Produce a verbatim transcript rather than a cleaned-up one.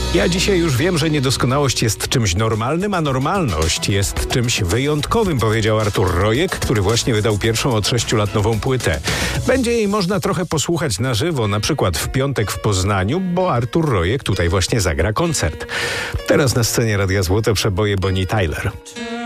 Ja dzisiaj już wiem, że niedoskonałość jest czymś normalnym, a normalność jest czymś wyjątkowym, powiedział Artur Rojek, który właśnie wydał pierwszą od sześciu lat nową płytę. Będzie jej można trochę posłuchać na żywo, na przykład w piątek w Poznaniu, bo Artur Rojek tutaj właśnie zagra koncert. Teraz na scenie Radia Złote przeboje Bonnie Tyler.